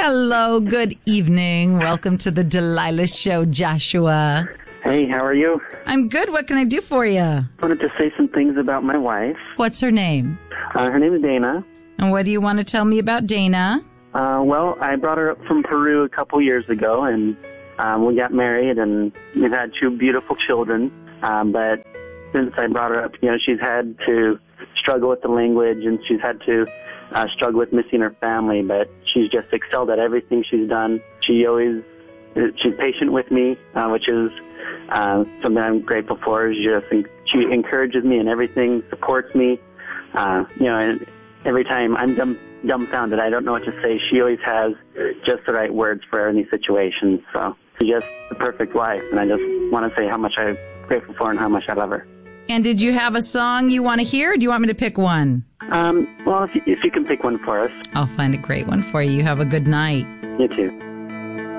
Hello, good evening. Welcome to the Delilah Show, Joshua. Hey, how are you? I'm good. What can I do for you? I wanted to say some things about my wife. What's her name? Her name is Dana. And what do you want to tell me about Dana? Well, I brought her up from Peru a couple years ago, and we got married, and we've had two beautiful children. But since I brought her up, she's had to struggle with the language, and she's had to struggle with missing her family, but she's just excelled at everything she's done. She's patient with me, which is something I'm grateful for. She encourages me in everything, supports me. And every time I'm dumbfounded, I don't know what to say, she always has just the right words for any situation. So she's just the perfect wife, and I just want to say how much I'm grateful for and how much I love her. And did you have a song you want to hear, or do you want me to pick one? Well, if you can pick one for us. I'll find a great one for you. You have a good night. You too.